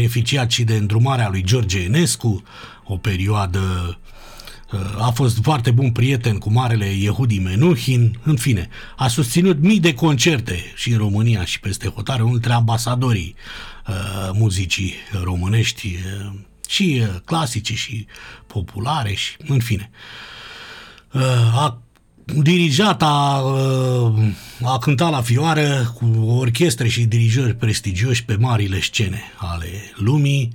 beneficiat și de îndrumarea lui George Enescu, o perioadă. A fost foarte bun prieten cu marele Yehudi Menuhin, în fine, a susținut mii de concerte și în România și peste hotare, unul dintre ambasadorii muzicii românești, și clasice și populare și, în fine. A dirijat, a cântat la vioară cu orchestre și dirijori prestigioși pe marile scene ale lumii,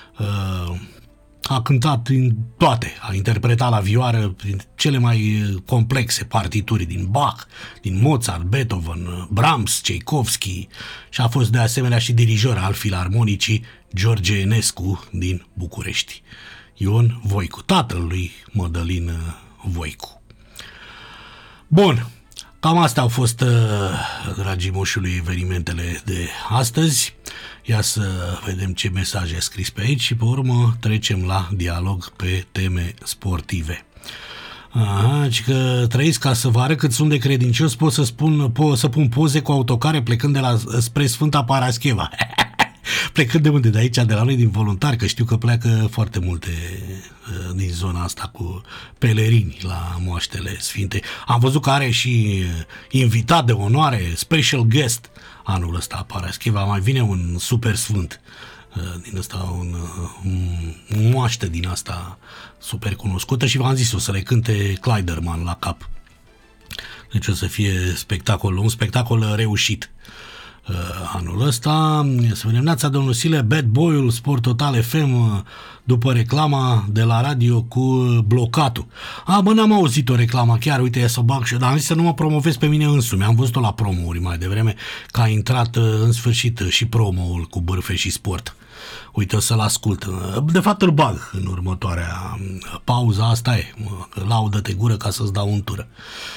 a cântat în toate, a interpretat la vioară prin cele mai complexe partituri din Bach, din Mozart, Beethoven, Brahms, Tchaikovsky și a fost de asemenea și dirijor al filarmonicii George Enescu din București. Ion Voicu, tatăl lui Mădălin Voicu. Bun, cam astea au fost, dragii moșului, evenimentele de astăzi. Ia să vedem ce mesaje a scris pe aici și pe urmă trecem la dialog pe teme sportive. Și că trăiți, ca să vă arăt cât sunt de credincios, pot să pun poze cu autocare plecând spre Sfânta Parascheva. Plecând de unde? De aici, de la noi, din voluntari, că știu că pleacă foarte multe din zona asta cu pelerini la moaștele sfinte. Am văzut că are și invitat de onoare, special guest, anul ăsta, Parascheva, mai vine un super sfânt din ăsta, un moaște din asta super cunoscută și v-am zis, o să le cânte Kleiderman la cap. Deci o să fie un spectacol reușit anul ăsta. Să vedem, neața, domnul Sile, Bad Boy-ul, Sport Total FM, după reclama de la radio cu blocatul. N-am auzit o reclamă, chiar, uite, să bag și, dar am zis să nu mă promovez pe mine însumi. Am văzut-o la promo-uri mai devreme, că a intrat în sfârșit și promo-ul cu bârfe și sport. Uite, o să-l ascult. De fapt, îl bag în următoarea pauză, asta e, laudă-te gură ca să-ți dau un tură.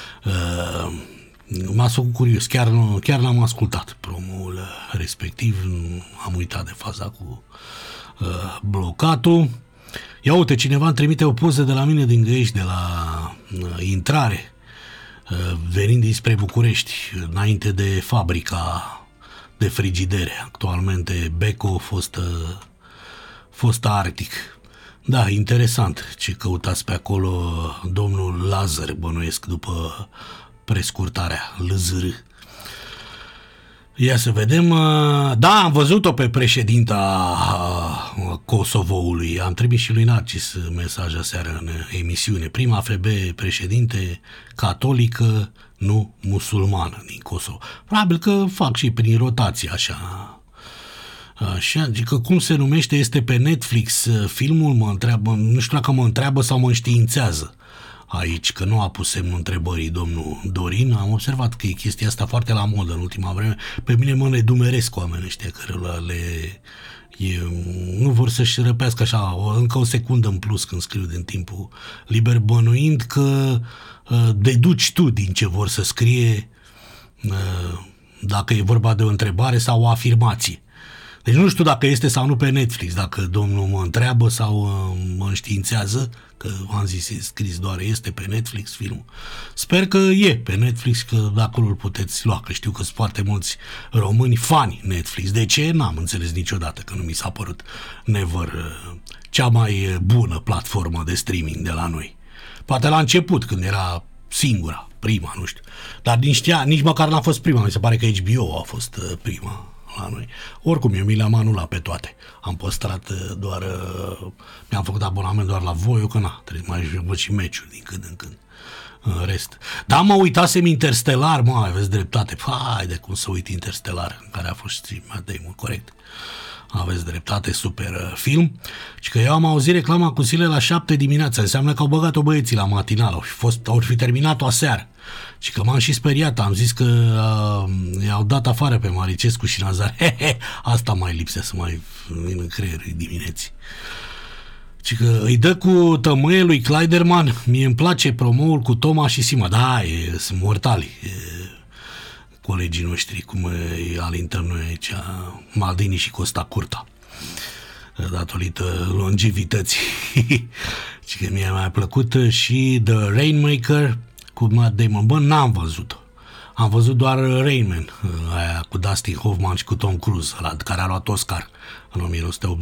M-a făcut curios, chiar n-am ascultat promoul respectiv, am uitat de faza cu blocatul. Ia uite, cineva îmi trimite o poză de la mine din Găiești, de la intrare, venind dinspre București, înainte de fabrica de frigidere, actualmente Beko, fostă Arctic. Da, interesant ce căutați pe acolo, domnul Lazar, bănuiesc, după prescurtarea LZR. Ia să vedem. Da, am văzut-o pe președinta Kosovoului. Am trimis și lui Narcis mesaj aseară în emisiune. Prima FB președinte catolică, nu musulmană din Kosovo. Probabil că fac și prin rotație așa. Așa, adică cum se numește, este pe Netflix filmul, mă întreabă, nu știu dacă mă întreabă sau mă înștiințează aici, că nu a pus semnul întrebării domnul Dorin. Am observat că e chestia asta foarte la modă în ultima vreme. Pe mine mă nedumeresc oamenii ăștia care nu vor să-și răpească așa încă o secundă în plus când scriu din timpul liber, bănuind că deduci tu din ce vor să scrie, dacă e vorba de o întrebare sau o afirmație. Deci nu știu dacă este sau nu pe Netflix, dacă domnul mă întreabă sau mă înștiințează, că am zis, e scris doar, este pe Netflix filmul. Sper că e pe Netflix, că de acolo îl puteți lua, că știu că sunt foarte mulți români fani Netflix. De ce? N-am înțeles niciodată, că nu mi s-a părut cea mai bună platformă de streaming de la noi. Poate la început, când era singura, prima, nu știu. Dar nici măcar n-a fost prima, mi se pare că HBO a fost prima la noi. Oricum, eu mi le-am anulat pe toate. Am păstrat doar, mi-am făcut abonament doar la Voio, că trebuie mai văd și meciuri din când în când. În rest. Dar mă uitasem Interstellar, aveți dreptate. Hai de cum să uit Interstellar, în care a fost și Matt Damon, corect. Aveți dreptate, super film. Și că eu am auzit reclama cu zile la 7 dimineața. Înseamnă că au băgat-o băieții la matinal. Au fi terminat-o aseară. Și că m-am și speriat. Am zis că i-au dat afară pe Maricescu și Nazar. Asta mai lipsea să mai vin în creierul dimineții. Și că îi dă cu tămâie lui Kleiderman. Mie îmi place promoul cu Toma și Sima. Da, sunt mortali. Colegii noștri, cum îi alintăm noi aici, Maldini și Costa Curta, datorită longevității. Și că mi-a mai plăcut și The Rainmaker cu Matt Damon. Bă, n-am văzut-o. Am văzut doar Rain Man, aia cu Dustin Hoffman și cu Tom Cruise, ăla care a luat Oscar în 1980.